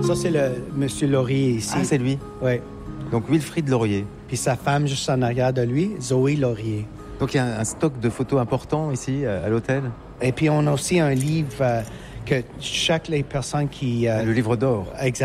Ça, c'est le Monsieur Laurier ici. Ah, c'est lui. Oui. Donc Wilfrid Laurier. Puis sa femme, juste en arrière de lui, Zoé Laurier. Donc il y a un stock de photos important ici, à l'hôtel. Et puis, on a aussi un livre que chaque les personnes qui... Le livre d'or. Exact.